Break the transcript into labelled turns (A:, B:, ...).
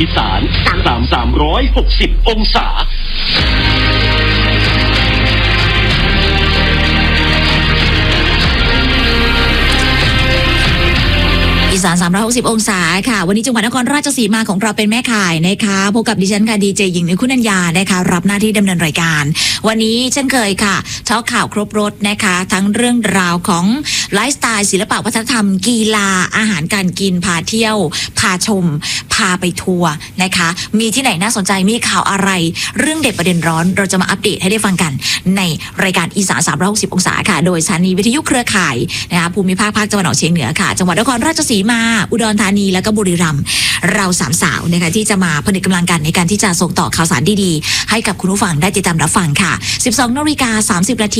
A: อีสาน360 องศา
B: อีสาน360องศาค่ะวันนี้จังหวัดนครราชสีมาของเราเป็นแม่ข่ายนะคะพบกับดิฉันค่ะดีเจหญิงหรือคุณัญญานะคะรับหน้าที่ดำเนินรายการวันนี้เช่นเคยค่ะทอล์คข่าวครบรสนะคะทั้งเรื่องราวของไลฟ์สไตล์ศิลปะวัฒนธรรมกีฬาอาหารการกินพาเที่ยวพาชมพาไปทัวร์นะคะมีที่ไหนน่าสนใจมีข่าวอะไรเรื่องเด็ดประเด็นร้อนเราจะมาอัปเดตให้ได้ฟังกันในรายการอีสาน360องศาค่ะโดยสถานีวิทยุเครือข่ายนะคะภูมิภาคภาคตะวันออกเฉียงเหนือค่ะจังหวัดนครราชสีมาอุดรธานีและก็บุรีรัมย์เราสามสาวนะคะที่จะมาผนึกกำลังกันในการที่จะส่งต่อข่าวสารดีๆให้กับคุณผู้ฟังได้ติดตามรับฟังค่ะ 12:30 น